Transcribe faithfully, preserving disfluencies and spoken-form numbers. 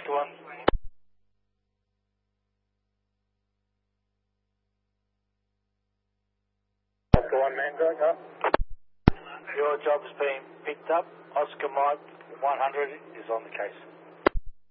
Oscar one. Oscar one, Mandurah, up. Your job's been picked up. Oscar Mike one hundred is on the case.